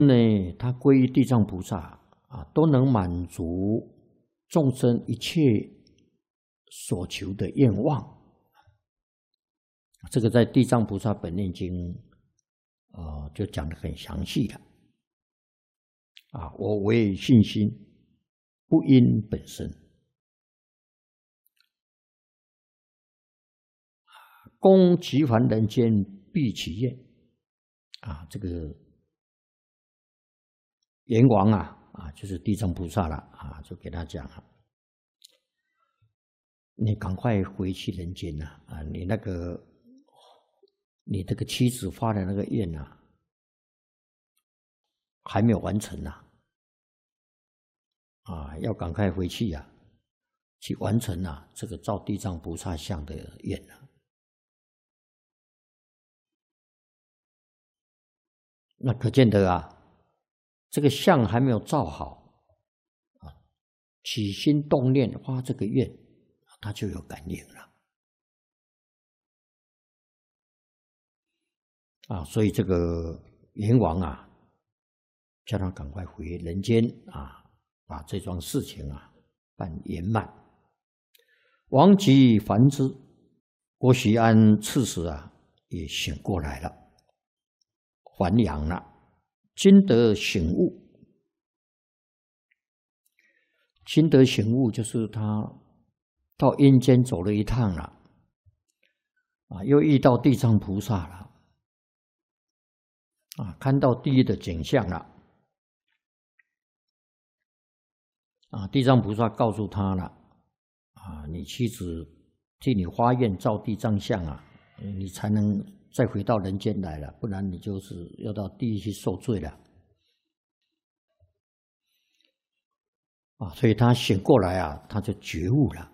呢，他皈依地藏菩萨啊，都能满足众生一切所求的愿望。这个在《地藏菩萨本愿经》就讲得很详细了。啊，我为信心，不因本身。供极凡人间必其愿。啊，这个阎王就是地藏菩萨了啊，就给他讲了，你赶快回去人间呐！啊，你这个妻子发的那个愿还没有完成要赶快回去去完成这个造地藏菩萨像的愿那可见得这个像还没有造好起心动念发这个愿，他就有感应了所以这个阎王叫他赶快回人间把这桩事情办圆满。王即还之，郭徐安刺史也醒过来了，还阳了，今得醒悟。今得醒悟就是他到阴间走了一趟了又遇到地藏菩萨了看到地狱的景象了地藏菩萨告诉他了你妻子替你发愿造地藏像你才能再回到人间来了，不然你就是要到地狱去受罪了所以他醒过来他就觉悟了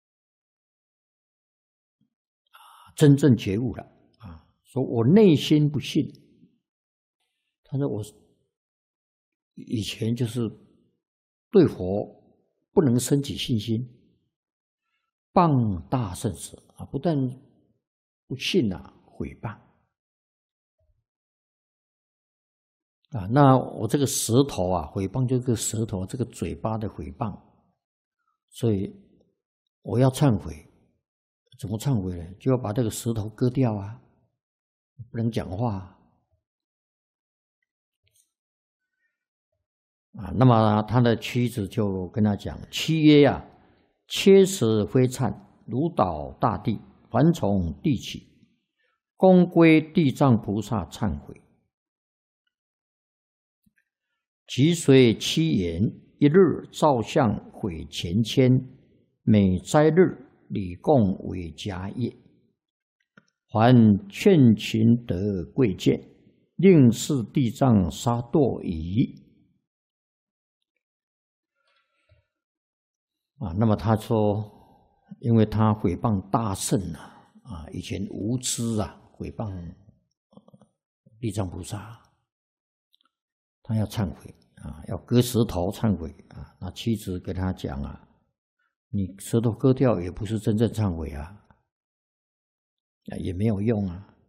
真正觉悟了说我内心不信。他说我以前就是对佛不能升起信心，谤大圣者不但不信毁谤那我这个舌头毁谤就是这个舌头，这个嘴巴的毁谤，所以我要忏悔。怎么忏悔呢？就要把这个舌头割掉不能讲话那么他的妻子就跟他讲：妻曰切舌非忏，如倒大地，凡从地起，恭归地藏菩萨忏悔。即随妻言，一日照相毁前千，每斋日礼供为家业。还劝群得贵贱，令是地藏杀堕矣。那么他说，因为他毁谤大圣以前无知毁谤地藏菩萨，他要忏悔要割舌头忏悔那妻子跟他讲你舌头割掉也不是真正忏悔也没有用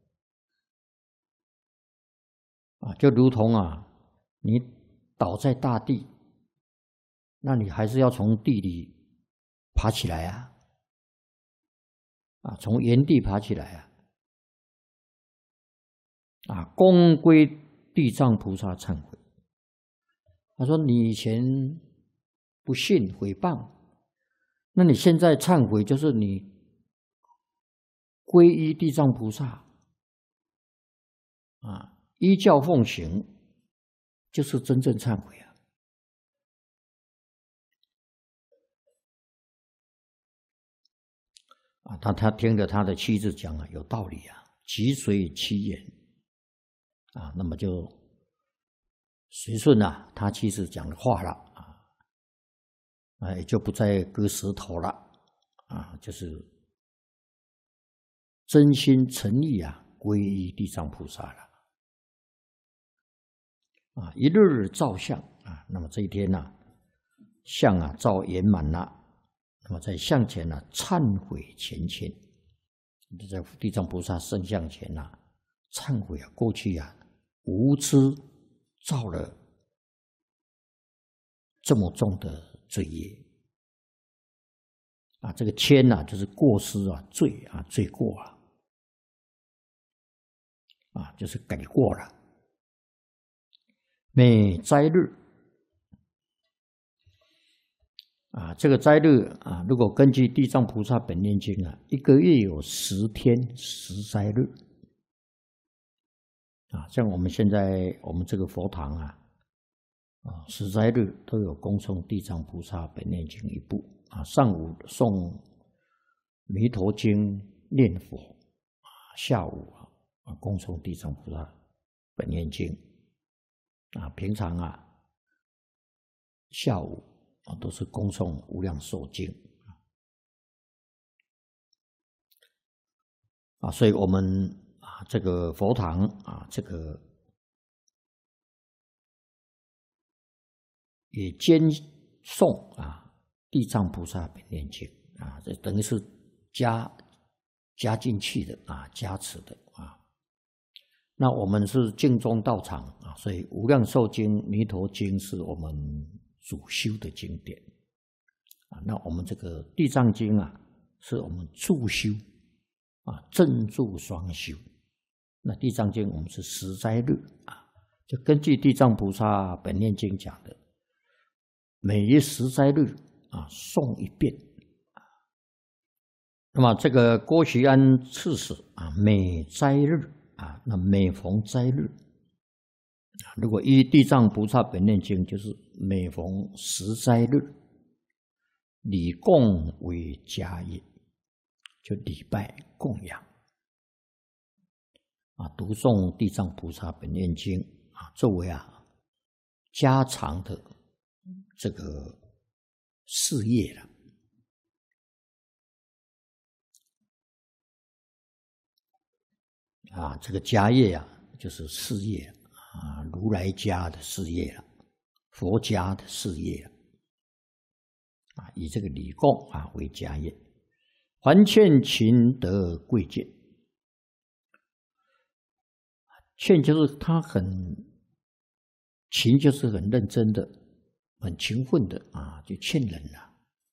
就如同你倒在大地，那你还是要从地里爬起来从原地爬起来恭归地藏菩萨忏悔。他说你以前不信毁谤，那你现在忏悔就是你皈依地藏菩萨依教奉行，就是真正忏悔他听着他的妻子讲有道理即随其言那么就随顺他妻子讲的话了也就不再割舌头了就是真心诚意皈依地藏菩萨了一日照相那么这一天相照圆满了，那么在相前忏悔前愆，在地藏菩萨圣像前忏悔过去无知造了这么重的罪业啊！这个愆呐，就是过失啊、罪啊、罪过啊，就是改过了。每斋日啊，这个斋日啊，如果根据《地藏菩萨本愿经》啊，一个月有10天10斋日啊。像我们现在我们这个佛堂10斋日都有恭诵《地藏菩萨本愿经》1部啊。上午诵《弥陀经》念佛啊，下午恭诵《地藏菩萨本愿经》啊。平常下午都是恭诵《无量寿经》啊。所以我们这个佛堂这个也兼诵地藏菩萨本愿经啊，这等于是加进去的加持的那我们是净宗道场所以无量寿经、弥陀经是我们主修的经典那我们这个地藏经是我们助修正助双修。那地藏经我们是10斋日就根据地藏菩萨本愿经讲的，每日10斋日诵1遍那么这个郭徐安刺史每斋日那每逢斋日如果依地藏菩萨本愿经，就是每逢10斋日，礼供为家业，就礼拜供养读诵地藏菩萨本愿经作为家常的这个事业了这个家业就是事业如来家的事业了，佛家的事业了以这个礼供为家业。还欠勤得贵贱，欠就是他很勤，就是很认真的、很勤奋的就欠人了。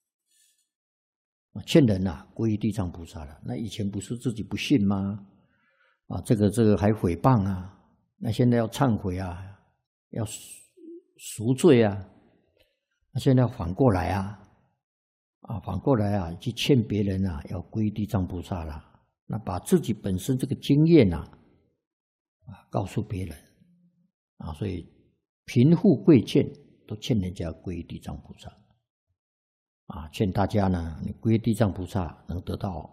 欠人皈依地藏菩萨了。那以前不是自己不信吗？这个还诽谤那现在要忏悔要赎罪那现在要反过来反过来去劝别人要皈依地藏菩萨了。那把自己本身这个经验告诉别人所以贫富贵贱都劝人家皈依地藏菩萨劝大家呢，你皈依地藏菩萨能得到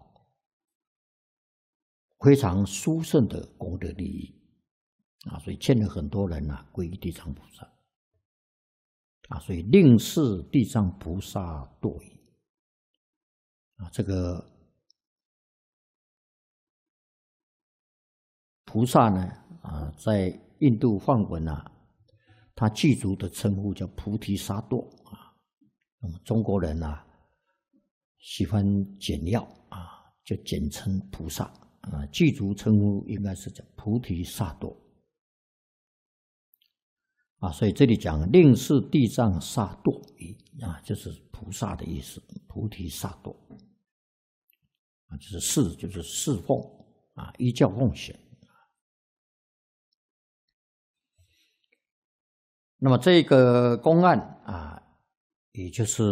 非常殊胜的功德利益所以劝了很多人皈依地藏菩萨所以令是地藏菩萨堕矣这个菩萨呢在印度梵文他具足的称呼叫菩提萨埵那么中国人喜欢简要就简称菩萨具足称呼应该是叫菩提萨埵所以这里讲令是地藏萨埵矣就是菩萨的意思，菩提萨埵就是就是侍奉依教奉行。那么这个公案也就是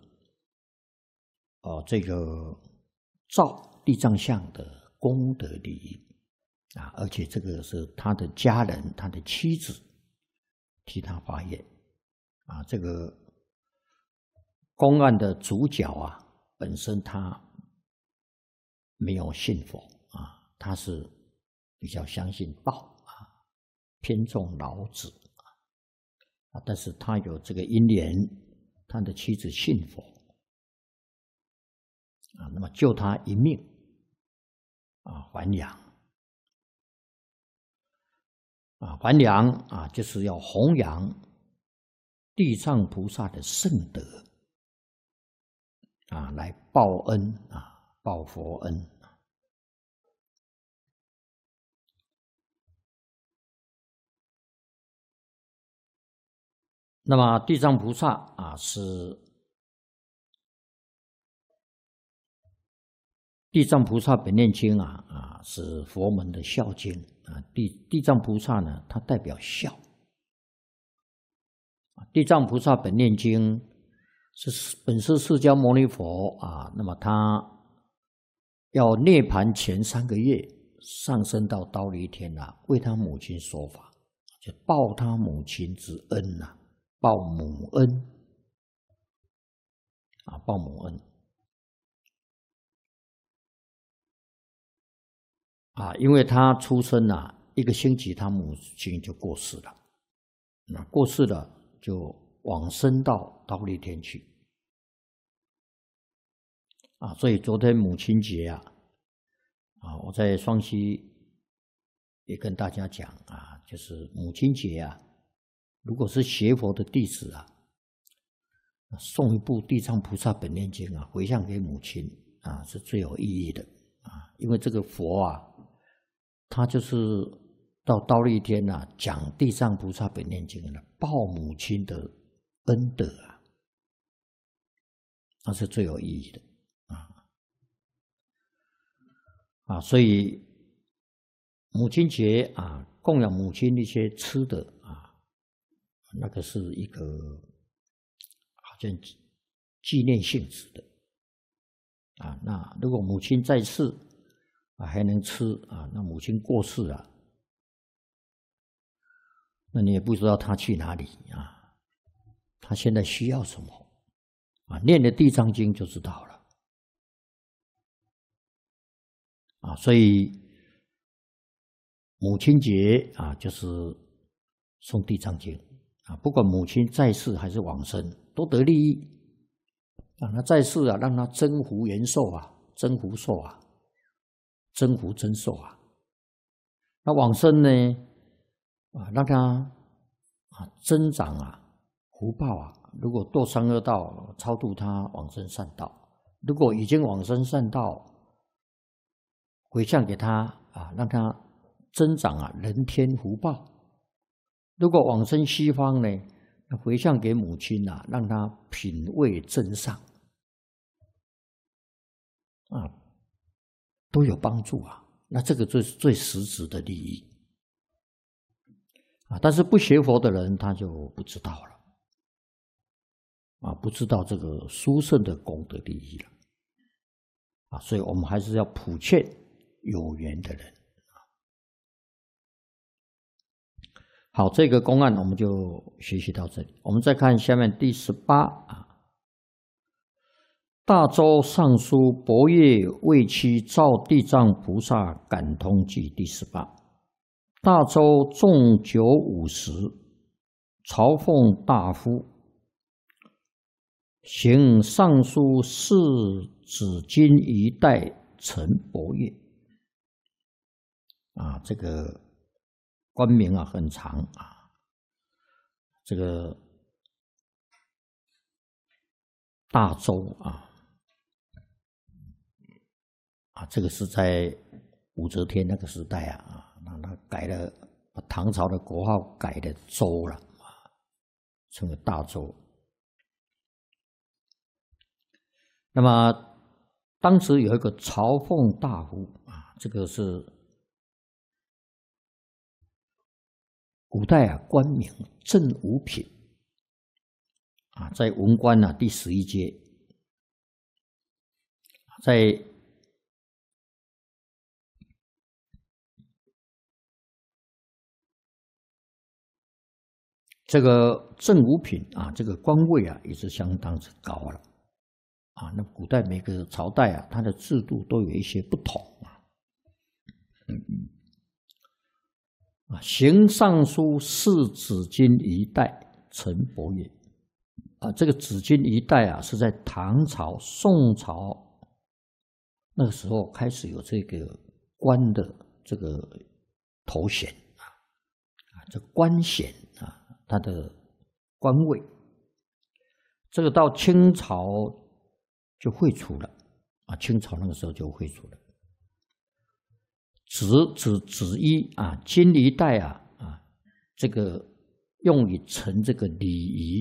这个造地藏像的功德利益而且这个是他的家人、他的妻子替他发愿这个公案的主角本身他没有信佛他是比较相信道偏重老子但是他有这个因缘，他的妻子信佛那么救他一命还阳还阳就是要弘扬地藏菩萨的圣德来报恩报佛恩那么地藏菩萨啊，是地藏菩萨本愿经啊，是佛门的孝经啊。地藏菩萨呢，它代表孝。地藏菩萨本愿经是本师释迦牟尼佛啊，那么他要涅槃前3个月，上升到忉利天为他母亲说法，就报他母亲之恩报母恩报母恩因为他出生1个星期，他母亲就过世了，过世了就往生到忉利天去所以昨天母亲节我在双溪也跟大家讲就是母亲节如果是学佛的弟子送一部《地藏菩萨本愿经》回向给母亲是最有意义的因为这个佛他就是到忉利天讲《地藏菩萨本愿经》报母亲的恩德那是最有意义的所以母亲节供养母亲一些吃的那个是一个好像纪念性质的那如果母亲在世还能吃那母亲过世了，那你也不知道她去哪里她现在需要什么念了《地藏经》就知道了所以母亲节就是送《地藏经》不管母亲在世还是往生，都得利益让她在世让她增福延寿增福寿增福增寿那往生呢让她增长福报如果堕三恶道，超度她往生善道；如果已经往生善道，回向给他让他增长人天福报。如果往生西方呢，回向给母亲让他品位增上都有帮助那这个就是最实质的利益但是不学佛的人他就不知道了不知道这个殊胜的功德利益了所以我们还是要普劝有缘的人好，这个公案我们就学习到这里。我们再看下面第18大周尚书伯业为妻造地藏菩萨感通记第18。大周纵酒50，朝奉大夫，行尚书侍紫金一代陈伯业这个官名很长这个大周这个是在武则天那个时代让他改了，把唐朝的国号改了州了称为大周。那么当时有一个朝奉大夫这个是古代官名正五品在文官第11阶，在这个正五品这个官位也是相当之高了那古代每个朝代它的制度都有一些不同行尚书侍紫金一代陈伯业这个紫金一代是在唐朝、宋朝那个时候开始有这个官的这个头衔这官衔他的官位，这个到清朝就废除了清朝那个时候就废除了。紫衣金一代这个用以成这个礼仪